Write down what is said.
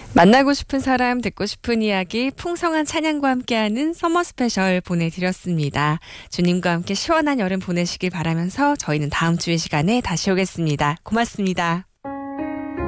만나고 싶은 사람, 듣고 싶은 이야기, 풍성한 찬양과 함께하는 서머 스페셜 보내드렸습니다. 주님과 함께 시원한 여름 보내시길 바라면서 저희는 다음 주의 시간에 다시 오겠습니다. 고맙습니다.